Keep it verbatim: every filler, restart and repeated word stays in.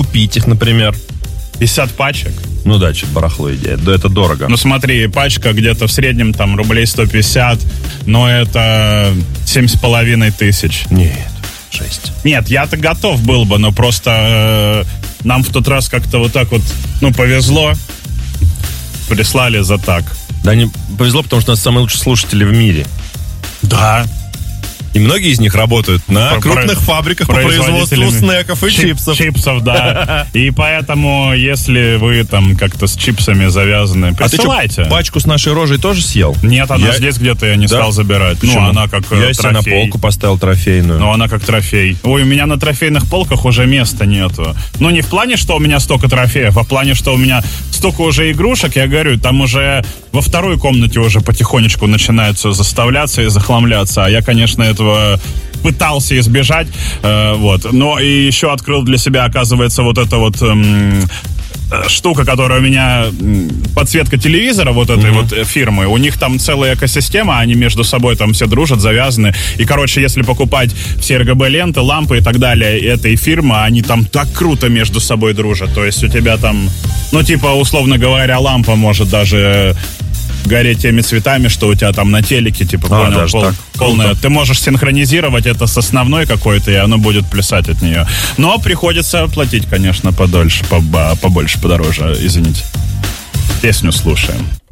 купить их, например? пятьдесят пачек? Ну да, что-то барахло идея. Да, это дорого. Ну смотри, пачка где-то в среднем там рублей сто пятьдесят, но это семь с половиной тысяч. Нет, шесть. Нет, я-то готов был бы, но просто э, нам в тот раз как-то вот так вот, ну, повезло. Прислали за так. Да, не повезло, потому что у нас самые лучшие слушатели в мире. Да. И многие из них работают на Про- крупных про- фабриках по производству снеков и Чип- чипсов. Чипсов, да. И поэтому, если вы там как-то с чипсами завязаны, А ты присылайте. что, пачку с нашей рожей тоже съел? Нет, она Я- здесь где-то, я не Да? стал забирать. Почему? Ну, она как э, Я себе на трофей. полку поставил трофейную. Ну, она как трофей. Ой, у меня на трофейных полках уже места нету. Ну, не в плане, что у меня столько трофеев, а в плане, что у меня столько уже игрушек, я говорю, там уже во второй комнате уже потихонечку начинается заставляться и захламляться. А я, конечно, этого пытался избежать. Э, вот. Но и еще открыл для себя, оказывается, вот это вот... Эм, штука, которая у меня подсветка телевизора вот этой mm-hmm. вот фирмы, у них там целая экосистема, они между собой там все дружат, завязаны. И, короче, если покупать все эр гэ бэ-ленты, лампы и так далее этой фирмы, они там так круто между собой дружат. То есть у тебя там, ну, типа, условно говоря, лампа может даже гореть теми цветами, что у тебя там на телеке, типа, а, понял, даже пол, так. полная. Круто. Ты можешь синхронизировать это с основной какой-то, и оно будет плясать от нее. Но приходится платить, конечно, подольше, поба- побольше, подороже, извините. Песню слушаем.